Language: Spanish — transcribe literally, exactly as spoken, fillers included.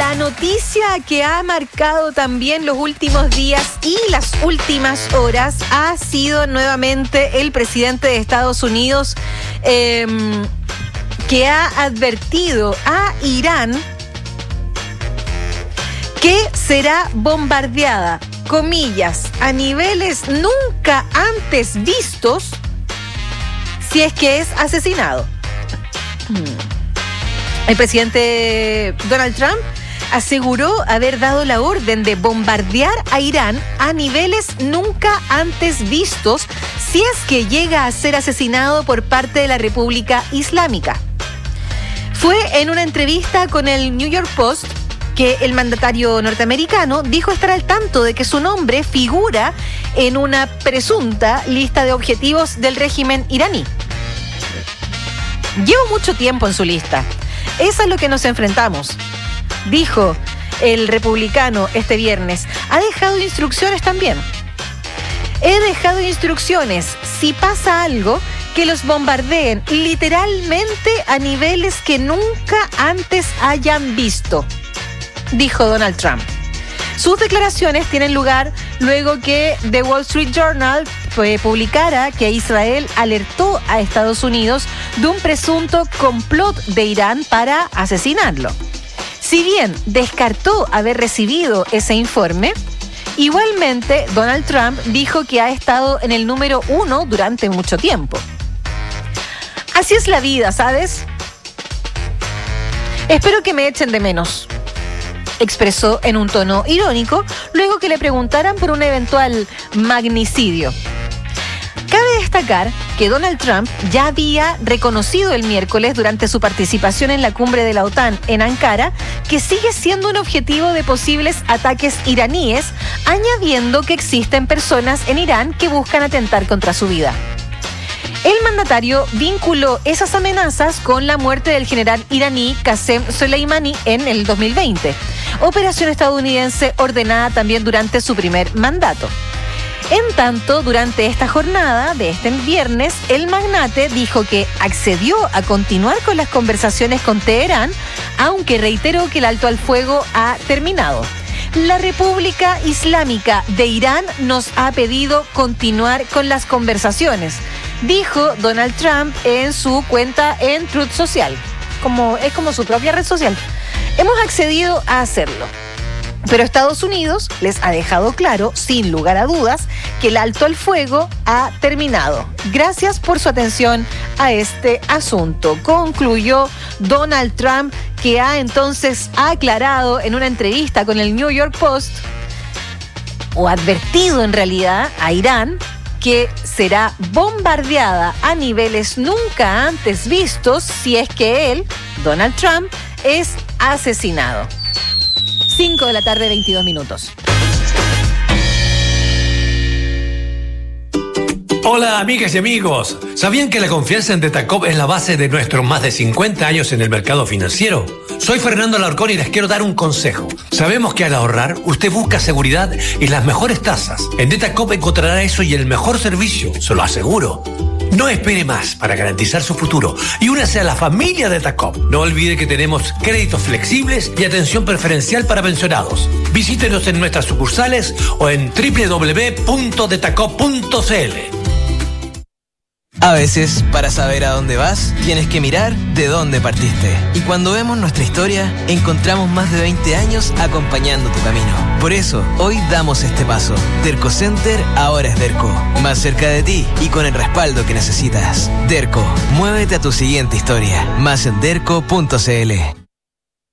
La noticia que ha marcado también los últimos días y las últimas horas ha sido nuevamente el presidente de Estados Unidos eh, que ha advertido a Irán que será bombardeada, comillas, a niveles nunca antes vistos si es que es asesinado. El presidente Donald Trump aseguró haber dado la orden de bombardear a Irán a niveles nunca antes vistos si es que llega a ser asesinado por parte de la República Islámica. Fue en una entrevista con el New York Post que el mandatario norteamericano dijo estar al tanto de que su nombre figura en una presunta lista de objetivos del régimen iraní. Llevo mucho tiempo en su lista. Es a lo que nos enfrentamos, dijo el republicano este viernes. Ha dejado instrucciones también. He dejado instrucciones, si pasa algo, que los bombardeen literalmente a niveles que nunca antes hayan visto, dijo Donald Trump. Sus declaraciones tienen lugar luego que The Wall Street Journal eh, publicara que Israel alertó a Estados Unidos de un presunto complot de Irán para asesinarlo. Si bien descartó haber recibido ese informe, igualmente Donald Trump dijo que ha estado en el número uno durante mucho tiempo. Así es la vida, ¿sabes? Espero que me echen de menos, expresó en un tono irónico luego que le preguntaran por un eventual magnicidio. Cabe destacar que Donald Trump ya había reconocido el miércoles durante su participación en la cumbre de la OTAN en Ankara que sigue siendo un objetivo de posibles ataques iraníes, añadiendo que existen personas en Irán que buscan atentar contra su vida. El mandatario vinculó esas amenazas con la muerte del general iraní Qasem Soleimani en el dos mil veinte, operación estadounidense ordenada también durante su primer mandato. En tanto, durante esta jornada de este viernes, el magnate dijo que accedió a continuar con las conversaciones con Teherán, aunque reiteró que el alto al fuego ha terminado. La República Islámica de Irán nos ha pedido continuar con las conversaciones, dijo Donald Trump en su cuenta en Truth Social. Como, es como su propia red social. Hemos accedido a hacerlo, pero Estados Unidos les ha dejado claro, sin lugar a dudas, que el alto al fuego ha terminado. Gracias por su atención a este asunto, concluyó Donald Trump, que ha entonces aclarado en una entrevista con el New York Post, o advertido en realidad a Irán, que será bombardeada a niveles nunca antes vistos si es que él, Donald Trump, es asesinado. cinco de la tarde, veintidós minutos. Hola amigas y amigos, ¿sabían que la confianza en Detacop es la base de nuestros más de cincuenta años en el mercado financiero? Soy Fernando Alarcón y les quiero dar un consejo. Sabemos que al ahorrar, usted busca seguridad y las mejores tasas. En Detacop encontrará eso y el mejor servicio, se lo aseguro. No espere más para garantizar su futuro y únase a la familia de Detacop. No olvide que tenemos créditos flexibles y atención preferencial para pensionados. Visítenos en nuestras sucursales o en doble u doble u doble u punto detacop punto c l. A veces, para saber a dónde vas, tienes que mirar de dónde partiste. Y cuando vemos nuestra historia, encontramos más de veinte años acompañando tu camino. Por eso, hoy damos este paso. Derco Center ahora es Derco. Más cerca de ti y con el respaldo que necesitas. Derco, muévete a tu siguiente historia. Más en derco punto c l.